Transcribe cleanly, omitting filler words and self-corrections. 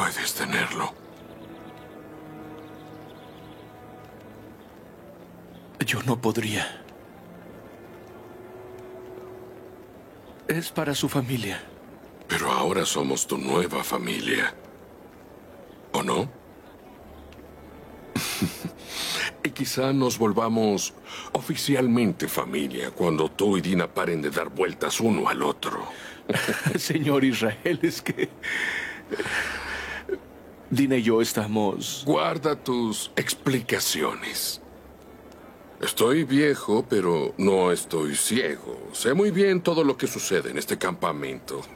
puedes tenerlo. Yo no podría. Es para su familia. Pero ahora somos tu nueva familia. ¿O no? Y quizá nos volvamos oficialmente familia cuando tú y Dina paren de dar vueltas uno al otro. Señor Israel, es que... Dina y yo estamos... Guarda tus explicaciones. Estoy viejo, pero no estoy ciego. Sé muy bien todo lo que sucede en este campamento.